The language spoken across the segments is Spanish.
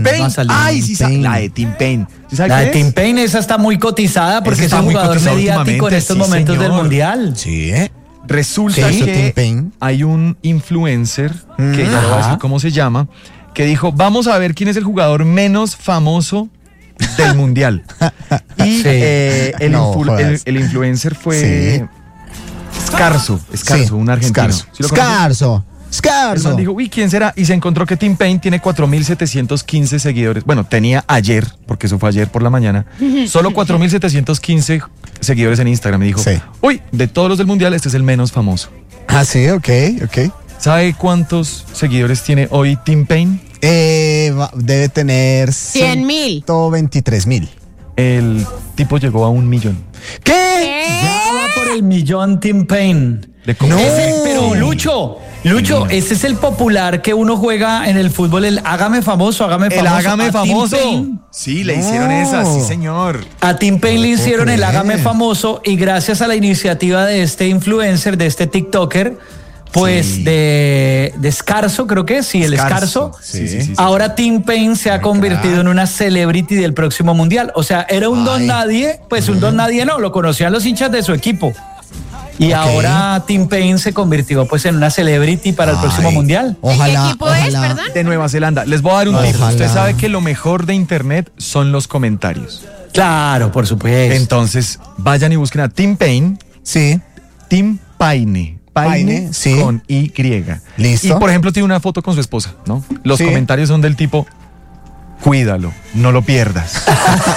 Payne. Ay, sí, la de Tim Payne. ¿Sí La de Tim Payne, esa está muy cotizada porque es un jugador mediático en estos momentos del Mundial. Sí, Resulta que hay un influencer, que ya no voy a decir cómo se llama, que dijo, vamos a ver quién es el jugador menos famoso del Mundial. Y el influencer fue Scarzo, un argentino. ¿Sí lo conoces? Scarzo. El man dijo, uy, ¿quién será? Y se encontró que Tim Payne tiene 4.715 seguidores. Bueno, tenía ayer, porque eso fue ayer por la mañana, solo 4.715 seguidores en Instagram. Me dijo, uy, de todos los del Mundial, este es el menos famoso. Ah, sí, ok. ¿Sabe cuántos seguidores tiene hoy Tim Payne? Debe tener 100,000. 123,000. El tipo llegó a 1 millón. ¿Qué? Ya va por el millón Tim Payne. No. Pero Lucho, ese es el popular que uno juega en el fútbol, el hágame famoso. El hágame famoso. Payne, Sí, le hicieron esa, sí señor. a Tim Payne le hicieron el hágame famoso y gracias a la iniciativa de este influencer, de este TikToker, pues de Scarzo, creo que sí, el Scarzo. Sí. Ahora Tim Payne se ha convertido en una celebrity del próximo Mundial. O sea, era un don nadie, pues un don nadie no, lo conocían los hinchas de su equipo. Y ahora Tim Payne se convirtió pues en una celebrity para el próximo Mundial. Ojalá, ¿qué equipo es, perdón? De Nueva Zelanda. Les voy a dar un tip. Usted sabe que lo mejor de internet son los comentarios. Claro, por supuesto. Entonces, vayan y busquen a Tim Payne. Sí. Tim Payne. Payne con Y. Listo. Y por ejemplo tiene una foto con su esposa, ¿no? Los comentarios son del tipo, cuídalo, no lo pierdas.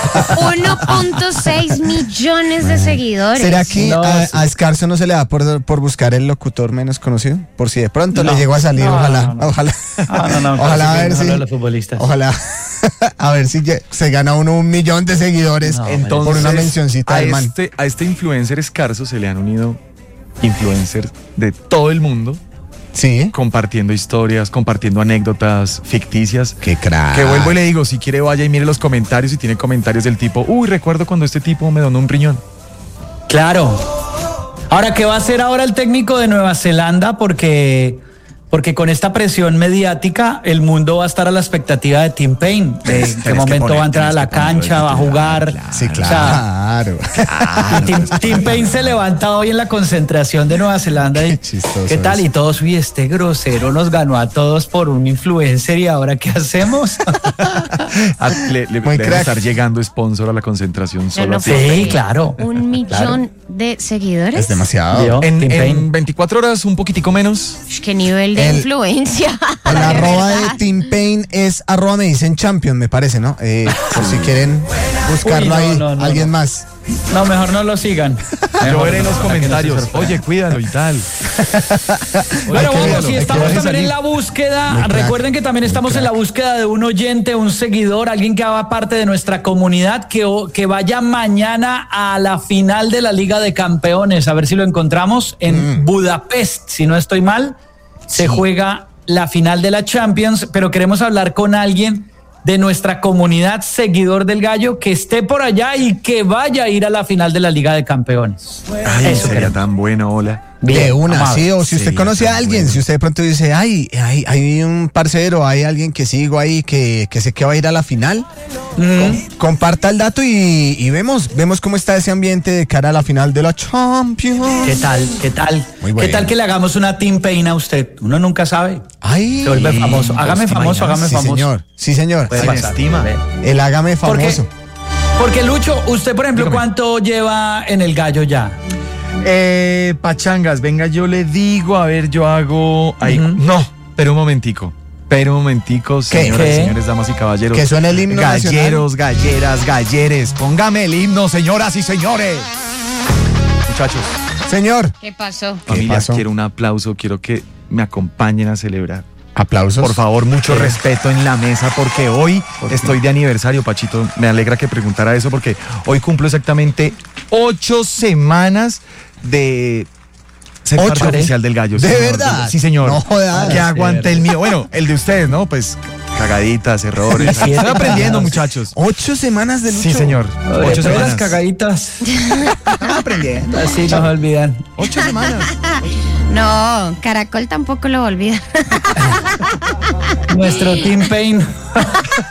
1.6 millones de seguidores. ¿Será que a Scarzo no se le da por buscar el locutor menos conocido? Por si de pronto le llegó a salir, ojalá. Ojalá a ver si. Los futbolistas. Ojalá. A ver si se gana uno 1 millón de seguidores. Entonces, por una mencioncita del man. A este influencer Scarzo se le han unido influencers de todo el mundo. Sí. Compartiendo historias, compartiendo anécdotas ficticias. Qué crack. Que vuelvo y le digo, si quiere vaya y mire los comentarios y tiene comentarios del tipo, uy, recuerdo cuando este tipo me donó un riñón. Claro. Ahora, ¿qué va a hacer ahora el técnico de Nueva Zelanda? Porque con esta presión mediática, el mundo va a estar a la expectativa de Tim Payne. De en qué momento va a entrar a la cancha, va a jugar. Sí, claro. Tim Payne se levanta hoy en la concentración de Nueva Zelanda y ¿qué tal? Y todos, uy, este grosero nos ganó a todos por un influencer y ahora ¿qué hacemos? Le debe estar llegando sponsor a la concentración solo. Sí, claro. 1 millón de seguidores. Es demasiado. En 24 horas, un poquitico menos. ¿Qué nivel de influencia? El arroba de Tim Payne es @ me dicen champion, me parece, ¿no? Por si quieren buscarlo alguien más. No, mejor no lo sigan. Yo veré en los comentarios, oye, cuídalo y tal. Bueno, vamos, si estamos también en la búsqueda, recuerden que también estamos en la búsqueda de un oyente, un seguidor, alguien que haga parte de nuestra comunidad, que vaya mañana a la final de la Liga de Campeones, a ver si lo encontramos en Budapest, si no estoy mal, se juega la final de la Champions, pero queremos hablar con alguien de nuestra comunidad, seguidor del Gallo, que esté por allá y que vaya a ir a la final de la Liga de Campeones. Ay, eso sería tan bueno, hola. De una, sí, o si usted conoce a alguien, si usted de pronto dice, hay un parcero, hay alguien que sigo ahí que sé que va a ir a la final, comparta el dato y vemos cómo está ese ambiente de cara a la final de la Champions. ¿Qué tal? Muy bueno. ¿Qué tal que le hagamos una Tim Payne a usted? Uno nunca sabe. Ay, se vuelve famoso. Hágame famoso. Sí, señor. Se estima. El hágame famoso. Porque Lucho, usted, por ejemplo, ¿cuánto lleva en el Gallo ya? Pachangas, venga, yo le digo, a ver, yo hago ahí. No, pero un momentico, señoras y señores, damas y caballeros. Que suene el himno galleros, galleras, galleres. Póngame el himno, señoras y señores. Muchachos. Señor. ¿Qué pasó? Familia, quiero un aplauso, quiero que me acompañen a celebrar. ¿Aplausos? Por favor, mucho respeto en la mesa porque hoy estoy de aniversario, Pachito. Me alegra que preguntara eso porque hoy cumplo exactamente 8 semanas de ser parte oficial del Gallo. ¿De verdad? Sí, señor. No jodas. Que aguante el mío. Bueno, el de ustedes, ¿no? Pues cagaditas, errores. Estoy aprendiendo, muchachos. 8 semanas de Lucho. Sí, señor. 8 semanas. Las cagaditas. Aprendiendo. Así nos olvidan. 8 semanas. No, Caracol tampoco lo olvida. Nuestro Tim Payne.